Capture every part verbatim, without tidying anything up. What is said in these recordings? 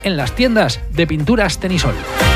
en las tiendas de pinturas Tenisol.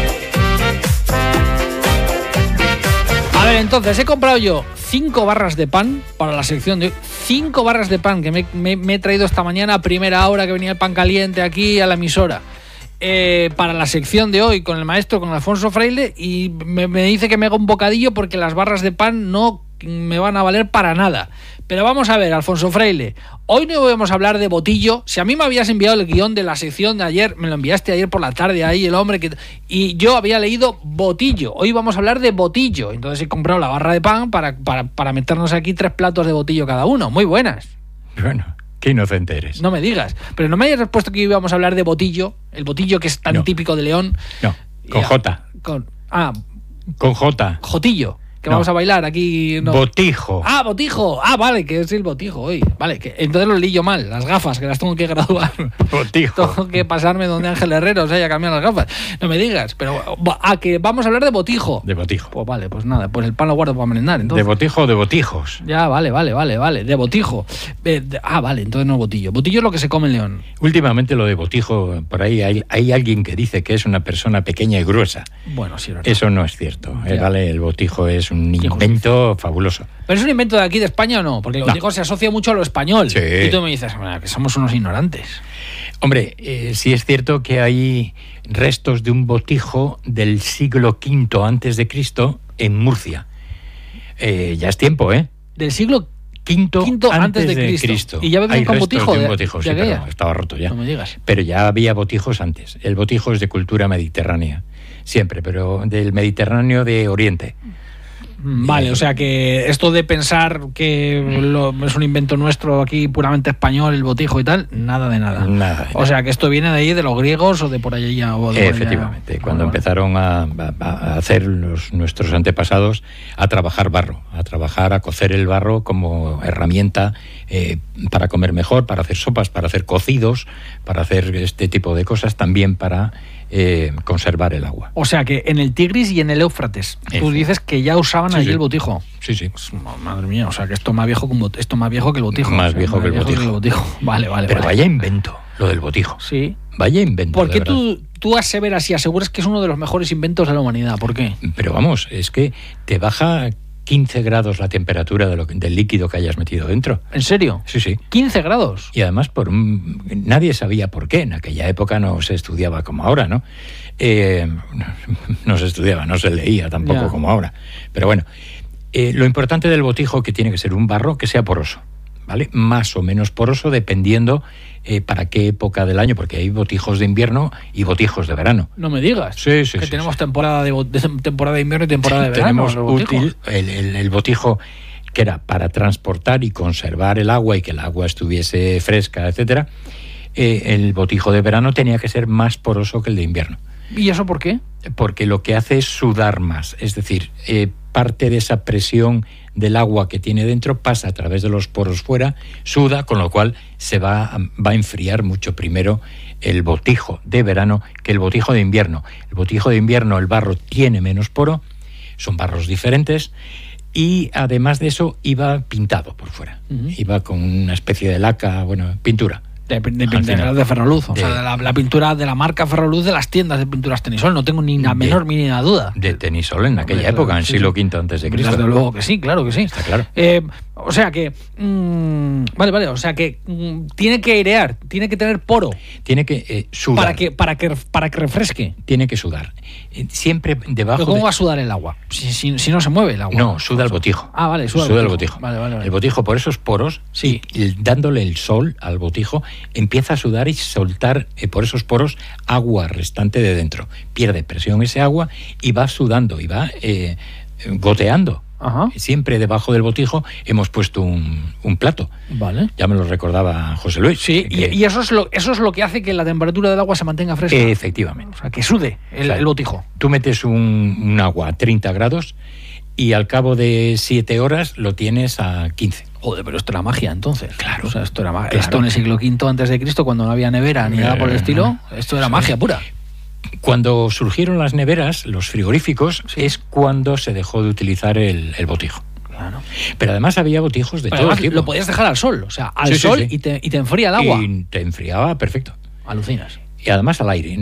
A ver, entonces, he comprado yo cinco barras de pan para la sección de hoy. Cinco barras de pan que me, me, me he traído esta mañana a primera hora que venía el pan caliente aquí a la emisora. Eh, para la sección de hoy con el maestro, con Alfonso Fraile, y me, me dice que me haga un bocadillo porque las barras de pan no me van a valer para nada. Pero vamos a ver, Alfonso Fraile, hoy no vamos a hablar de botillo. Si a mí me habías enviado el guión de la sección de ayer, me lo enviaste ayer por la tarde ahí, el hombre que... y yo había leído botillo. Hoy vamos a hablar de botillo. Entonces he comprado la barra de pan para, para, para meternos aquí tres platos de botillo cada uno. Muy buenas. Bueno, qué inocente eres. No me digas. Pero no me hayas puesto que íbamos a hablar de botillo, el botillo que es tan no. típico de León. No, con ya, J. Con, ah, con J. Jotillo. Que no. vamos a bailar aquí. No. Botijo. Ah, botijo. Ah, vale, que es el botijo hoy. Vale, que entonces lo leí yo mal. Las gafas, que las tengo que graduar. Botijo. Tengo que pasarme donde Ángel Herrero se haya cambiado las gafas. No me digas. Pero, ah, que vamos a hablar de botijo. De botijo. Pues vale, pues nada. Pues el pan lo guardo para merendar. Entonces. De botijo o de botijos. Ya, vale, vale, vale, vale. De botijo. Eh, de, ah, vale, entonces no botillo. Botillo es lo que se come en León. Últimamente lo de botijo, por ahí hay, hay alguien que dice que es una persona pequeña y gruesa. Bueno, sí, verdad. Eso no es cierto. Eh, vale, el botijo es un invento fabuloso. ¿Pero es un invento de aquí de España o no? Porque el botijo no. se asocia mucho a lo español. Sí. Y tú me dices, bueno, que somos unos ignorantes. Hombre, eh, sí es cierto que hay restos de un botijo del siglo quinto antes de Cristo en Murcia. Eh, ya es tiempo, ¿eh? Del siglo quinto, quinto antes, antes de, de Cristo. Cristo. Y ya bebían con botijo. De un botijo, sí, pero estaba roto ya. No me digas. Pero ya había botijos antes. El botijo es de cultura mediterránea, siempre, pero del Mediterráneo de Oriente. Vale, o sea que esto de pensar que lo, es un invento nuestro aquí puramente español, el botijo y tal, nada de nada. Nada de o nada. sea que esto viene de ahí, de los griegos o de por allá. O de Efectivamente, allá. cuando ah, empezaron a, a, a hacer los, nuestros antepasados a trabajar barro, a trabajar, a cocer el barro como herramienta eh, para comer mejor, para hacer sopas, para hacer cocidos, para hacer este tipo de cosas, también para eh, conservar el agua. O sea que en el Tigris y en el Éufrates, Eso. tú dices que ya usaban sí, allí sí. el botijo. Sí, sí. Madre mía, o sea que esto más viejo que, un bot- esto más viejo que el botijo. Más o sea, viejo, más que, el viejo botijo. que el botijo. Vale, vale. Pero vale. vaya invento, lo del botijo. Sí. Vaya invento. ¿Por qué de tú, tú aseveras y aseguras que es uno de los mejores inventos de la humanidad? ¿Por qué? Pero vamos, es que te baja quince grados la temperatura de lo que, del líquido que hayas metido dentro. ¿En serio? Sí, sí. quince grados. Y además por un, nadie sabía por qué. En aquella época no se estudiaba como ahora, ¿no? Eh, no se estudiaba, no se leía tampoco Ya. como ahora. Pero bueno, eh, lo importante del botijo que tiene que ser un barro que sea poroso, ¿vale? Más o menos poroso dependiendo eh, para qué época del año, porque hay botijos de invierno y botijos de verano. No me digas. Sí, sí, que sí, tenemos sí. temporada de, de temporada de invierno y temporada de verano. Tenemos los botijos. útil el, el, el botijo que era para transportar y conservar el agua y que el agua estuviese fresca, etcétera. Eh, el botijo de verano tenía que ser más poroso que el de invierno. ¿Y eso por qué? Porque lo que hace es sudar más, es decir, eh, parte de esa presión del agua que tiene dentro pasa a través de los poros fuera, suda, con lo cual se va a, va a enfriar mucho primero el botijo de verano que el botijo de invierno. El botijo de invierno, el barro tiene menos poro, son barros diferentes y además de eso iba pintado por fuera, uh-huh. iba con una especie de laca, bueno, pintura. De, de pintura de Ferroluz, o de, sea, de la, la pintura de la marca Ferroluz de las tiendas de pinturas Tenisol, no tengo ni la de, menor mínima duda. De Tenisol en aquella Hombre, época, en el sí, siglo quinto antes de Cristo. Desde luego que sí, claro que sí. Está claro. Eh, o sea que, mmm, vale, vale, o sea que mmm, tiene que airear, tiene que tener poro. Tiene que eh, sudar. Para que, para, que, para que refresque. Tiene que sudar. Eh, siempre debajo ¿Pero cómo de... va a sudar el agua? Si, si, si no se mueve el agua. No, suda el botijo. Ah, vale, suda, suda el botijo. botijo. Vale, vale, vale. El botijo por esos poros, sí. y, y dándole el sol al botijo, empieza a sudar y soltar eh, por esos poros agua restante de dentro. Pierde presión ese agua y va sudando y va eh, goteando. Ajá. Siempre debajo del botijo hemos puesto un, un plato. Vale. Ya me lo recordaba José Luis. Sí, que... y, y eso es lo eso es lo que hace que la temperatura del agua se mantenga fresca. Eh, efectivamente. O sea, que sude el, claro. el botijo. Tú metes un, un agua a treinta grados y al cabo de siete horas lo tienes a quince. Joder, pero esto era magia entonces. Claro. O sea, esto era magia. Claro. Esto en el siglo quinto antes de Cristo, cuando no había nevera ni nada por el estilo, esto era magia pura. Cuando surgieron las neveras, los frigoríficos, sí. es cuando se dejó de utilizar el, el botijo. Claro. Pero además había botijos de Pero todo además, tipo. Lo podías dejar al sol, o sea, al sí, sol sí, sí. Y, te, y te enfría el agua. Y te enfriaba perfecto. Alucinas. Y además al aire.